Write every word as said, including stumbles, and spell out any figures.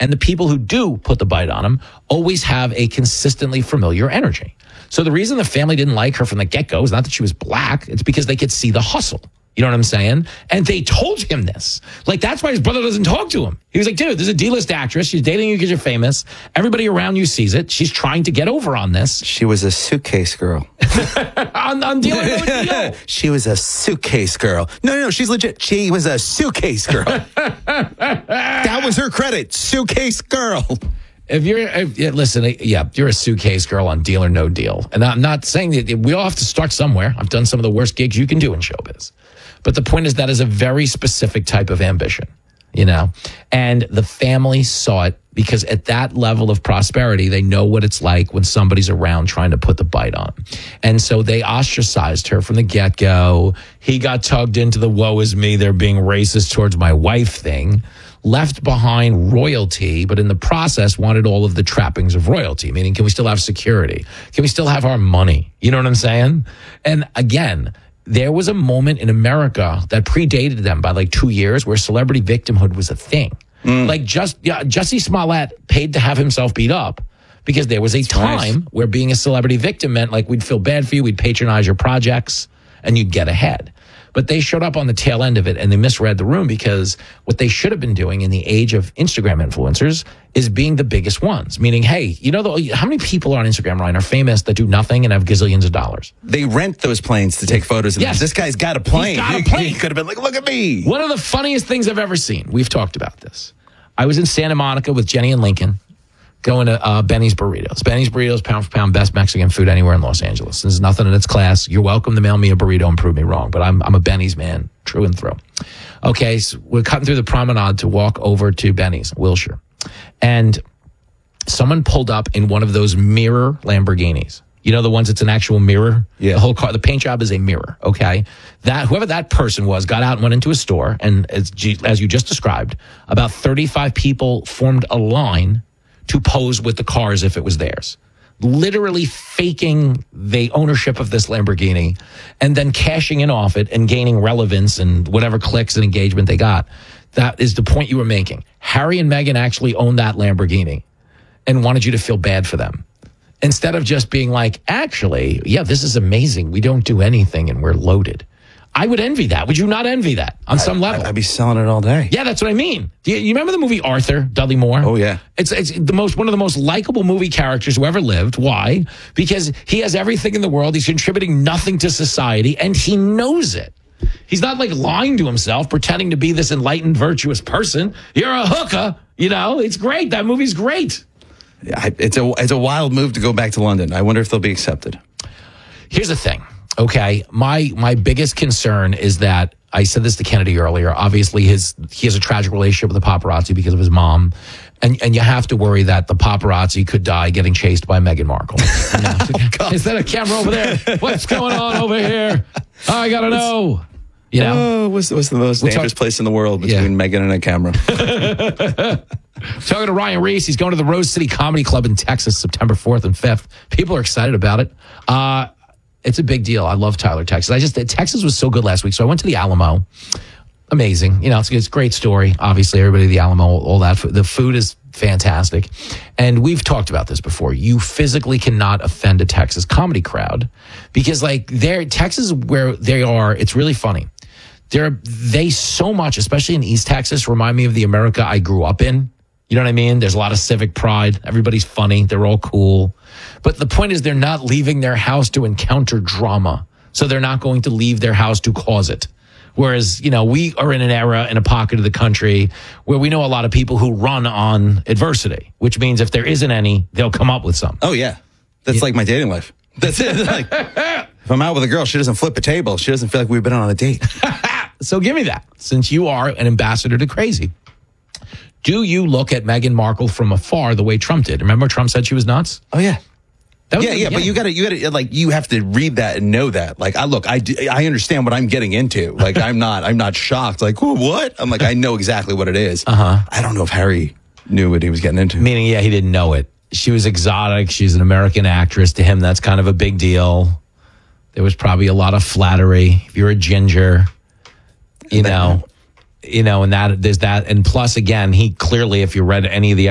And the people who do put the bite on him always have a consistently familiar energy. So the reason the family didn't like her from the get-go is not that she was black. It's because they could see the hustle. You know what I'm saying? And they told him this. Like, that's why his brother doesn't talk to him. He was like, dude, there's a D-list actress. She's dating you because you're famous. Everybody around you sees it. She's trying to get over on this. She was a suitcase girl. on, on Deal or No Deal. She was a suitcase girl. No, no, no, she's legit. She was a suitcase girl. That was her credit. Suitcase girl. If you're, if, yeah, listen, yeah, you're a suitcase girl on Deal or No Deal. And I'm not saying that we all have to start somewhere. I've done some of the worst gigs you can do in showbiz. But the point is that is a very specific type of ambition, you know? And the family saw it because at that level of prosperity, they know what it's like when somebody's around trying to put the bite on them. And so they ostracized her from the get-go. He got tugged into the woe is me, they're being racist towards my wife thing. Left behind royalty, but in the process wanted all of the trappings of royalty, meaning can we still have security? Can we still have our money? You know what I'm saying? And again, there was a moment in America that predated them by like two years where celebrity victimhood was a thing. Mm. Like just yeah, Jussie Smollett paid to have himself beat up because there was a That's time nice. where being a celebrity victim meant like we'd feel bad for you, we'd patronize your projects, and you'd get ahead. But they showed up on the tail end of it and they misread the room because what they should have been doing in the age of Instagram influencers is being the biggest ones. Meaning, hey, you know, the, how many people on Instagram, Ryan, are famous that do nothing and have gazillions of dollars? They rent those planes to take photos. Of Yes. This guy's got a plane. He's got a plane. He could have been like, look at me. One of the funniest things I've ever seen. We've talked about this. I was in Santa Monica with Jenny and Lincoln going to uh, Benny's Burritos. Benny's Burritos, pound for pound, best Mexican food anywhere in Los Angeles. There's nothing in its class. You're welcome to mail me a burrito and prove me wrong, but I'm I'm a Benny's man, true and through. Okay, so we're cutting through the promenade to walk over to Benny's, Wilshire. And someone pulled up in one of those mirror Lamborghinis. You know, the ones that's an actual mirror? Yeah. The whole car, the paint job is a mirror, okay? That whoever that person was got out and went into a store, and as, as you just described, about thirty-five people formed a line to pose with the car as if it was theirs. Literally faking the ownership of this Lamborghini and then cashing in off it and gaining relevance and whatever clicks and engagement they got. That is the point you were making. Harry and Meghan actually owned that Lamborghini and wanted you to feel bad for them. Instead of just being like, actually, yeah, this is amazing. We don't do anything and we're loaded. I would envy that. Would you not envy that on some level? I'd be selling it all day. Yeah, that's what I mean. Do you, you remember the movie Arthur, Dudley Moore? Oh, yeah. It's it's the most one of the most likable movie characters who ever lived. Why? Because he has everything in the world. He's contributing nothing to society, and he knows it. He's not like lying to himself, pretending to be this enlightened, virtuous person. You're a hooker. You know, it's great. That movie's great. I, it's a it's a wild move to go back to London. I wonder if they'll be accepted. Here's the thing. Okay, my my biggest concern is that I said this to Kennedy earlier. Obviously, his he has a tragic relationship with the paparazzi because of his mom, and and you have to worry that the paparazzi could die getting chased by Meghan Markle. You know? oh, is that a camera over there? What's going on over here? Oh, I gotta know. You know, oh, what's what's the most we'll dangerous talk- place in the world between yeah. Meghan and a camera? Talking to Ryan Reese, he's going to the Rose City Comedy Club in Texas, September fourth and fifth. People are excited about it. Uh, It's a big deal. I love Tyler, Texas. I just Texas was so good last week, so I went to the Alamo. Amazing, you know, it's, it's a great story. Obviously, everybody at the Alamo, all that. The food is fantastic, and we've talked about this before. You physically cannot offend a Texas comedy crowd because, like, they're Texas where they are. It's really funny. They're they so much, especially in East Texas, remind me of the America I grew up in. You know what I mean? There's a lot of civic pride. Everybody's funny. They're all cool. But the point is they're not leaving their house to encounter drama. So they're not going to leave their house to cause it. Whereas, you know, we are in an era, in a pocket of the country where we know a lot of people who run on adversity, which means if there isn't any, they'll come up with some. Oh, yeah. That's yeah. like my dating life. That's it. Like, if I'm out with a girl, she doesn't flip a table. She doesn't feel like we've been on a date. So give me that, since you are an ambassador to crazy. Do you look at Meghan Markle from afar the way Trump did? Remember Trump said she was nuts? Oh, yeah. That was yeah, yeah, but you got to, you got to, like, you have to read that and know that. Like, I look, I, I understand what I'm getting into. Like, I'm not, I'm not shocked. Like, oh, what? I'm like, I know exactly what it is. Uh huh. I don't know if Harry knew what he was getting into. Meaning, yeah, he didn't know it. She was exotic. She's an American actress. To him, that's kind of a big deal. There was probably a lot of flattery. If you're a ginger, you know, you know, and that there's that. And plus, again, he clearly, if you read any of the